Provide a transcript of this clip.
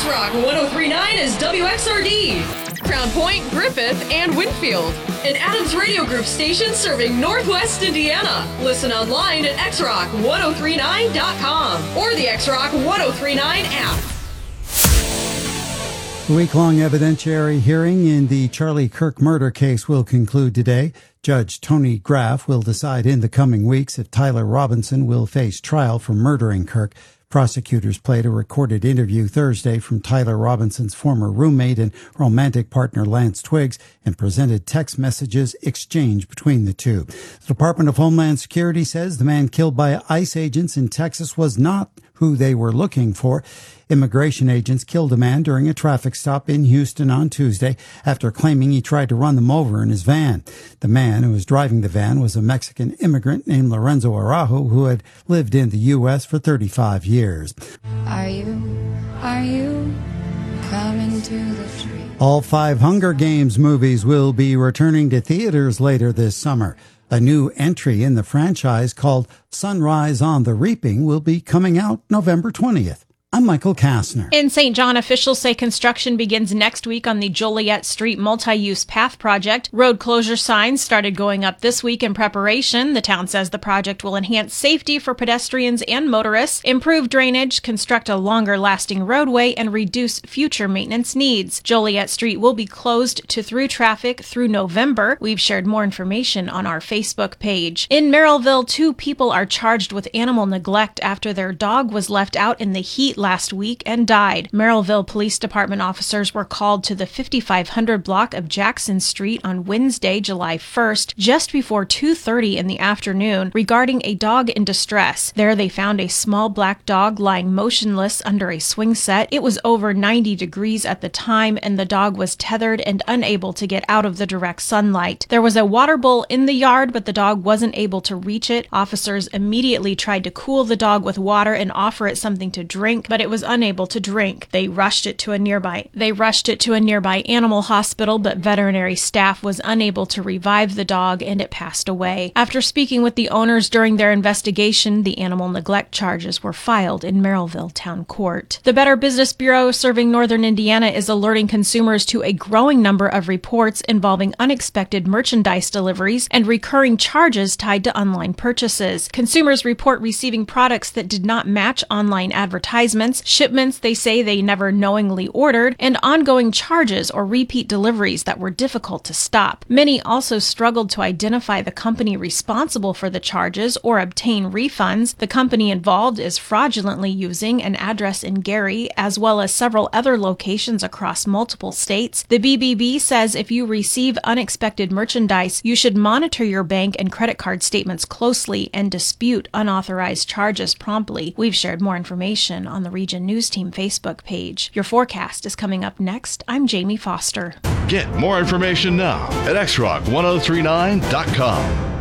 X-Rock 103.9 is WXRD, Crown Point, Griffith, and Winfield. An Adams Radio Group station serving Northwest Indiana. Listen online at xrock1039.com or the X-Rock 1039 app. The week-long evidentiary hearing in the Charlie Kirk murder case will conclude today. Judge Tony Graff will decide in the coming weeks if Tyler Robinson will face trial for murdering Kirk. Prosecutors played a recorded interview Thursday from Tyler Robinson's former roommate and romantic partner Lance Twiggs and presented text messages exchanged between the two. The Department of Homeland Security says the man killed by ICE agents in Texas was not who they were looking for. Immigration agents killed a man during a traffic stop in Houston on Tuesday after claiming he tried to run them over in his van. The man who was driving the van was a Mexican immigrant named Lorenzo Araujo who had lived in the U.S. for 35 years. Are you coming to the street? All 5 Hunger Games movies will be returning to theaters later this summer. A new entry in the franchise called Sunrise on the Reaping will be coming out November 20th. I'm Michael Kastner. In St. John, officials say construction begins next week on the Joliet Street multi-use path project. Road closure signs started going up this week in preparation. The town says the project will enhance safety for pedestrians and motorists, improve drainage, construct a longer-lasting roadway, and reduce future maintenance needs. Joliet Street will be closed to through traffic through November. We've shared more information on our Facebook page. In Merrillville, 2 people are charged with animal neglect after their dog was left out in the heat last week and died. Merrillville Police Department officers were called to the 5500 block of Jackson Street on Wednesday, July 1st, just before 2:30 in the afternoon, regarding a dog in distress. There they found a small black dog lying motionless under a swing set. It was over 90 degrees at the time, and the dog was tethered and unable to get out of the direct sunlight. There was a water bowl in the yard, but the dog wasn't able to reach it. Officers immediately tried to cool the dog with water and offer it something to drink, but it was unable to drink. They rushed it to a nearby animal hospital, but veterinary staff was unable to revive the dog and it passed away. After speaking with the owners during their investigation, the animal neglect charges were filed in Merrillville Town Court. The Better Business Bureau serving Northern Indiana is alerting consumers to a growing number of reports involving unexpected merchandise deliveries and recurring charges tied to online purchases. Consumers report receiving products that did not match online advertisements, shipments they say they never knowingly ordered, and ongoing charges or repeat deliveries that were difficult to stop. Many also struggled to identify the company responsible for the charges or obtain refunds. The company involved is fraudulently using an address in Gary, as well as several other locations across multiple states. The BBB says if you receive unexpected merchandise, you should monitor your bank and credit card statements closely and dispute unauthorized charges promptly. We've shared more information on the Region News Team Facebook page. Your forecast is coming up next. I'm Jamie Foster. Get more information now at xrock1039.com.